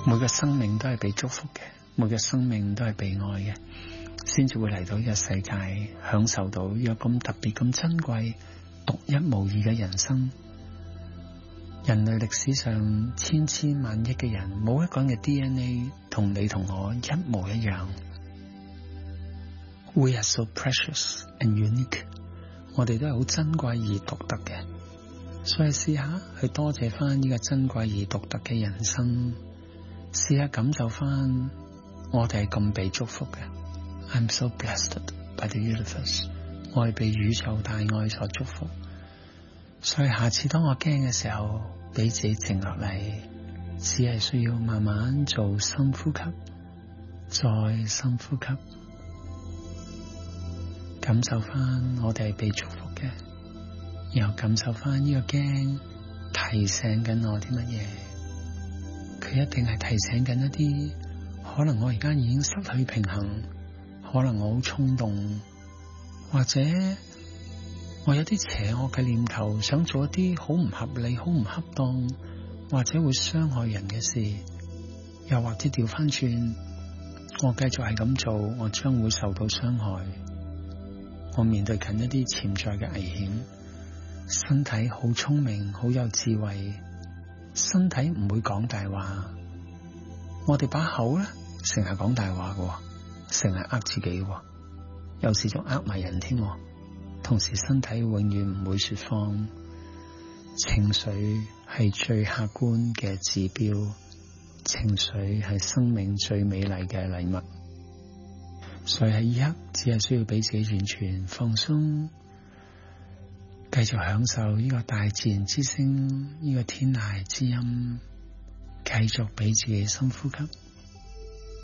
每個生命都係被祝福嘅，每個生命都係被愛嘅，先至會嚟到呢個世界，享受到呢個咁特別、咁珍貴、獨一無二嘅人生。人類歷史上千千萬億嘅人，冇一個人嘅 DNA 同你同我一模一樣。We are so precious and unique。我哋都係好珍貴而獨特嘅，所以試下去多謝翻呢個珍貴而獨特嘅人生，試下感受翻我哋係咁被祝福嘅。I'm so blessed by the universe。我係被宇宙大愛所祝福。所以下次當我驚嘅時候，俾自己靜落嚟，只係需要慢慢做深呼吸，再深呼吸，感受翻我哋係被祝福嘅，然後感受翻呢個驚提醒緊我啲乜嘢，佢一定係提醒緊一啲可能我而家已經失去平衡，可能我好衝動，或者我有啲邪惡嘅念頭，想做一啲好唔合理、好唔恰當，或者會傷害人嘅事，又或者調翻轉，我繼續係咁做，我將會受到傷害。我面對緊一啲潛在嘅危險，身體好聰明，好有智慧，身體唔會講大話。我哋把口咧，成日講大話嘅，成日呃自己嘅，有時仲呃埋人添。同時身體永遠唔會說謊，情緒係最客觀嘅指標，情緒係生命最美麗嘅禮物。所以喺呢刻只係需要俾自己完全放鬆，繼續享受呢個大自然之聲，呢個天籟之音，繼續俾自己深呼吸。